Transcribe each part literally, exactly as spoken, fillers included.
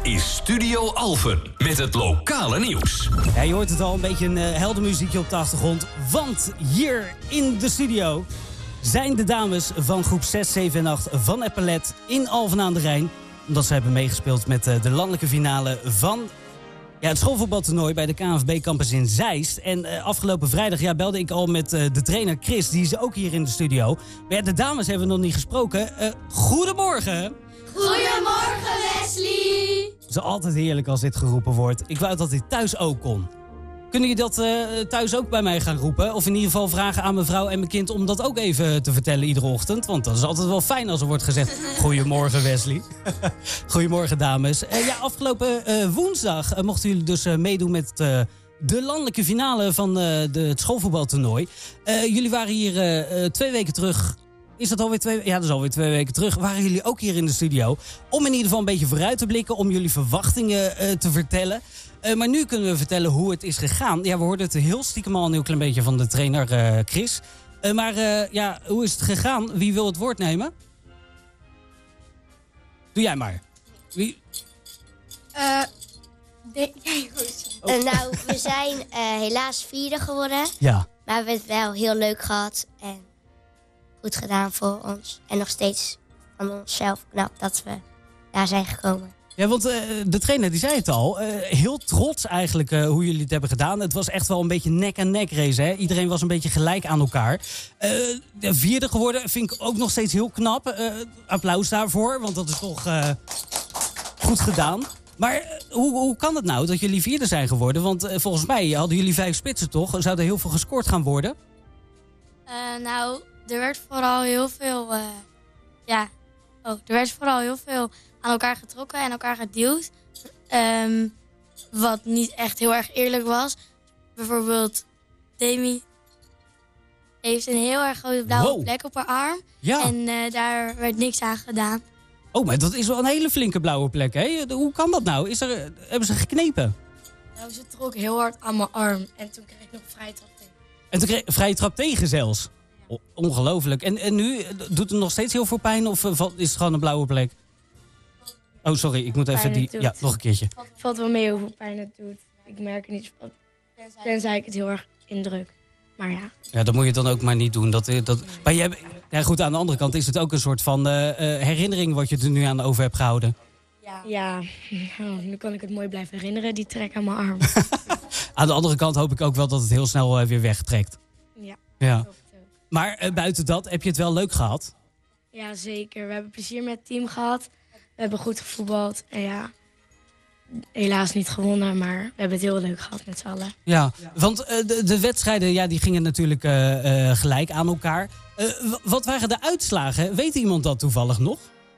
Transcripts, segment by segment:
is Studio Alphen met het lokale nieuws. Ja, je hoort het al, een beetje een uh, helder muziekje op de achtergrond. Want hier in de studio zijn de dames van groep zes, zeven en acht van Epaulet in Alphen aan de Rijn. Omdat ze hebben meegespeeld met uh, de landelijke finale van ja, het schoolvoetbaltoernooi bij de K N V B Campus in Zeist. En uh, afgelopen vrijdag ja, belde ik al met uh, de trainer Chris, die is ook hier in de studio. Maar ja, de dames hebben nog niet gesproken. Uh, goedemorgen! Goedemorgen, Wesley! Het is altijd heerlijk als dit geroepen wordt. Ik wou dat dit thuis ook kon. Kunnen jullie dat uh, thuis ook bij mij gaan roepen? Of in ieder geval vragen aan mijn vrouw en mijn kind om dat ook even te vertellen iedere ochtend? Want dat is altijd wel fijn als er wordt gezegd, goedemorgen Wesley. Goedemorgen dames. Uh, ja, afgelopen uh, woensdag uh, mochten jullie dus uh, meedoen met uh, de landelijke finale van uh, de, het schoolvoetbaltoernooi. Uh, jullie waren hier uh, uh, twee weken terug. Is dat alweer twee, ja, dat is alweer twee weken terug. Waren jullie ook hier in de studio? Om in ieder geval een beetje vooruit te blikken. Om jullie verwachtingen uh, te vertellen. Uh, maar nu kunnen we vertellen hoe het is gegaan. Ja, we hoorden het heel stiekem al een heel klein beetje van de trainer uh, Chris. Uh, maar uh, ja, hoe is het gegaan? Wie wil het woord nemen? Doe jij maar. Wie? Uh, de, jij oh. uh, nou, we zijn uh, helaas vierde geworden. Ja. Maar we hebben het wel heel leuk gehad. En goed gedaan voor ons. En nog steeds van onszelf knap dat we daar zijn gekomen. Ja, want uh, de trainer die zei het al. Uh, heel trots eigenlijk uh, hoe jullie het hebben gedaan. Het was echt wel een beetje nek-aan-nek race. Hè? Iedereen was een beetje gelijk aan elkaar. Uh, de vierde geworden vind ik ook nog steeds heel knap. Uh, applaus daarvoor, want dat is toch uh, goed gedaan. Maar uh, hoe, hoe kan het nou dat jullie vierde zijn geworden? Want uh, volgens mij hadden jullie vijf spitsen toch? Zou er heel veel gescoord gaan worden? Uh, nou, er werd vooral heel veel... Uh, ja, oh, er werd vooral heel veel aan elkaar getrokken en elkaar geduwd. Um, wat niet echt heel erg eerlijk was. Bijvoorbeeld, Demi heeft een heel erg grote blauwe wow. plek op haar arm. Ja. En uh, daar werd niks aan gedaan. Oh, maar dat is wel een hele flinke blauwe plek, hè? Hoe kan dat nou? Is er, hebben ze geknepen? Nou, ze trok heel hard aan mijn arm. En toen kreeg ik nog een vrije trap tegen. En toen kreeg je vrije trap tegen zelfs? O- ongelooflijk. En, en nu, doet het nog steeds heel veel pijn of uh, is het gewoon een blauwe plek? Oh, sorry, ik moet even die... Ja, nog een keertje. Het valt wel mee hoeveel pijn het doet. Ik merk het niet, tenzij ik het heel erg indruk. Maar ja. Ja, dat moet je dan ook maar niet doen. Dat, dat, maar je hebt, ja, goed, aan de andere kant is het ook een soort van uh, uh, herinnering wat je er nu aan over hebt gehouden. Ja, ja. Oh, nu kan ik het mooi blijven herinneren, die trek aan mijn arm. Aan de andere kant hoop ik ook wel dat het heel snel uh, weer wegtrekt. Ja, ja. dat ook. Maar uh, buiten dat, heb je het wel leuk gehad? Ja, zeker. We hebben plezier met het team gehad. We hebben goed gevoetbald. En ja, helaas niet gewonnen, maar we hebben het heel leuk gehad met z'n allen. Ja, want uh, de, de wedstrijden ja, die gingen natuurlijk uh, uh, gelijk aan elkaar. Uh, w- wat waren de uitslagen? Weet iemand dat toevallig nog?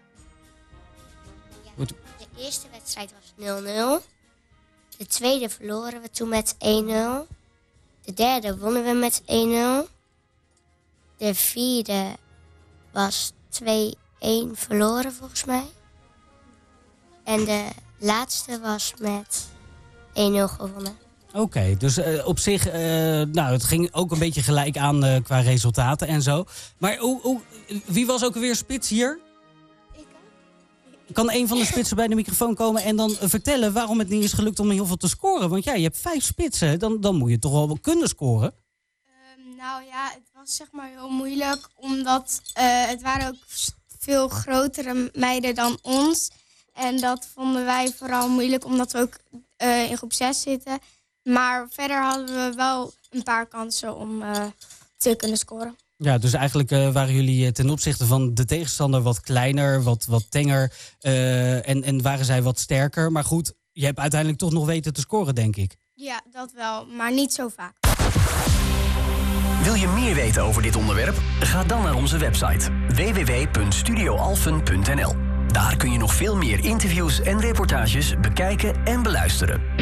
Ja, de eerste wedstrijd was nul nul. De tweede verloren we toen met één nul. De derde wonnen we met één nul. De vierde was twee één verloren volgens mij. En de laatste was met één nul gewonnen. Oké, okay, dus uh, op zich, uh, nou, het ging ook een beetje gelijk aan uh, qua resultaten en zo. Maar hoe, hoe, wie was ook alweer spits hier? Ik. Kan een van de spitsen bij de microfoon komen en dan uh, vertellen waarom het niet is gelukt om heel veel te scoren? Want ja, je hebt vijf spitsen, dan, dan moet je toch wel kunnen scoren? Um, nou ja, het was zeg maar heel moeilijk, omdat uh, het waren ook veel grotere meiden dan ons. En dat vonden wij vooral moeilijk, omdat we ook uh, in groep zes zitten. Maar verder hadden we wel een paar kansen om uh, te kunnen scoren. Ja, dus eigenlijk uh, waren jullie ten opzichte van de tegenstander wat kleiner, wat, wat tenger. Uh, en, en waren zij wat sterker. Maar goed, je hebt uiteindelijk toch nog weten te scoren, denk ik. Ja, dat wel, maar niet zo vaak. Wil je meer weten over dit onderwerp? Ga dan naar onze website w w w punt studio alphen punt n l. Daar kun je nog veel meer interviews en reportages bekijken en beluisteren.